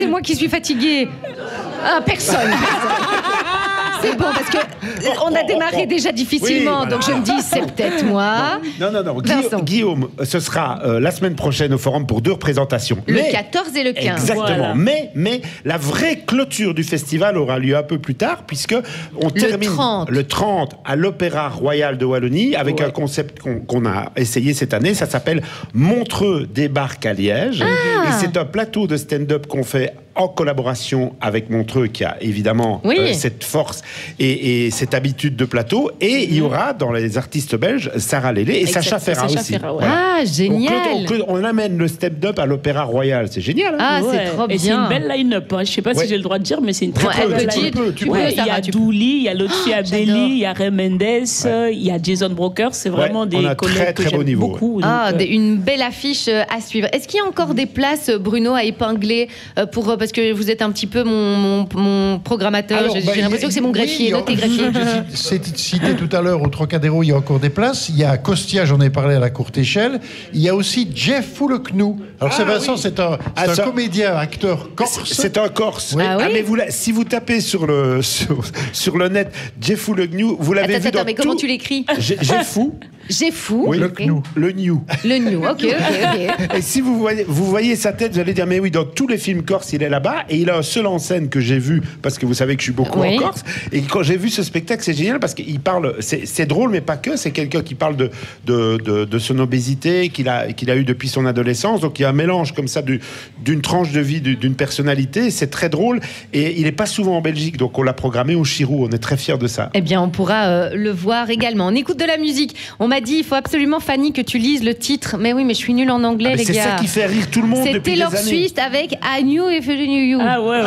C'est moi qui suis fatiguée. Ah, personne. C'est bon, parce que on a démarré déjà difficilement, oui, donc je me dis, c'est peut-être moi. Non. Guillaume, ce sera la semaine prochaine au Forum pour 2 représentations. Le 14 et le 15. Exactement. Voilà. Mais la vraie clôture du festival aura lieu un peu plus tard, puisque on termine 30. le 30 à l'Opéra Royal de Wallonie, avec un concept qu'on a essayé cette année. Ça s'appelle Montreux débarque à Liège. Et c'est un plateau de stand-up qu'on fait en collaboration avec Montreux, qui a évidemment cette force et cette habitude de plateau. Et il y aura dans les artistes belges Sarah Lélé et Sacha Ferra aussi. Ferra, ouais. Ah, génial. Donc, on amène le stand-up à l'Opéra Royal. C'est génial. Hein. Ah, Ouais. c'est trop bien. Et c'est une belle line-up. Hein. Je sais pas si j'ai le droit de dire, mais c'est une très Ouais, belle petit, line-up. tu peux, Il y Sarah, a tu peux. Douli, il y a Lotfi Abdelli, il y a Ray Mendes, il y a Jason Broker. C'est vraiment des on a collègues très, que très beau j'aime niveau, beaucoup. Ah, donc, une belle affiche à suivre. Est-ce qu'il y a encore des places, Bruno, à épingler parce que vous êtes un petit peu mon programmateur. Alors, J'ai l'impression que c'est mon greffier, noté greffier. C'était cité tout à l'heure au Trocadéro, il y a encore des places. Il y a Costia, j'en ai parlé à la courte échelle. Il y a aussi Jeff Fouleknou. Alors Vincent, c'est un comédien, acteur corse. C'est un Corse. Oui. Ah oui. Mais si vous tapez sur le net Jeff Fouleknou, vous l'avez vu dans mais comment tout... tu l'écris? Jeffou. J'ai fou. Oui, Ok. le New. Le new, ok. Et si vous voyez sa tête, vous allez dire, mais oui, dans tous les films corse, il est là-bas. Et il a un seul en scène que j'ai vu, parce que vous savez que je suis beaucoup en Corse. Et quand j'ai vu ce spectacle, c'est génial, parce qu'il parle, c'est drôle, mais pas que. C'est quelqu'un qui parle de son obésité, qu'il a eu depuis son adolescence. Donc il y a un mélange comme ça d'une tranche de vie, d'une personnalité. C'est très drôle. Et il n'est pas souvent en Belgique, donc on l'a programmé au Chirou. On est très fiers de ça. Eh bien, on pourra le voir également. On écoute de la musique. On m'a dit, il faut absolument, Fanny, que tu lises le titre. Mais oui, mais je suis nulle en anglais, les gars. C'est ça qui fait rire tout le monde C'est depuis Taylor des années. Swift avec I Knew If You Knew You. Ah ouais, ok.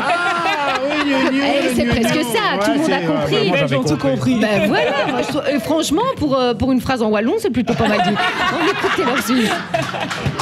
Ah oui, C'est presque ça, tout le monde a compris. Les gens ont tout compris. Ben voilà, moi, franchement, pour une phrase en wallon, c'est plutôt pas mal dit. On écoute Taylor Swift.